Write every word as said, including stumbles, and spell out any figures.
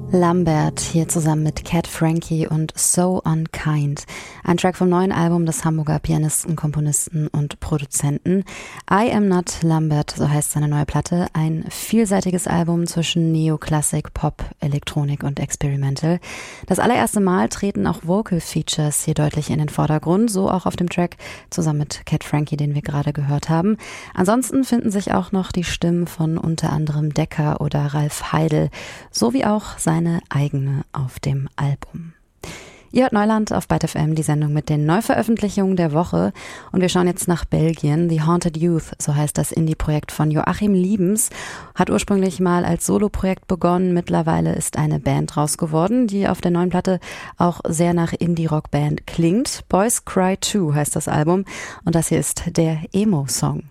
Lambert hier zusammen mit Cat Frankie und So Unkind. Ein Track vom neuen Album des Hamburger Pianisten, Komponisten und Produzenten. I Am Not Lambert, so heißt seine neue Platte. Ein vielseitiges Album zwischen Neoklassik, Pop, Elektronik und Experimental. Das allererste Mal treten auch Vocal Features hier deutlich in den Vordergrund, so auch auf dem Track zusammen mit Cat Frankie, den wir gerade gehört haben. Ansonsten finden sich auch noch die Stimmen von unter anderem Decker oder Ralf Heidel, sowie auch sein eine eigene auf dem Album. Ihr hört Neuland auf Byte F M, die Sendung mit den Neuveröffentlichungen der Woche. Und wir schauen jetzt nach Belgien. The Haunted Youth, so heißt das Indie-Projekt von Joachim Liebens, hat ursprünglich mal als Solo-Projekt begonnen. Mittlerweile ist eine Band raus geworden, die auf der neuen Platte auch sehr nach Indie-Rock-Band klingt. Boys Cry Too heißt das Album. Und das hier ist der Emo-Song.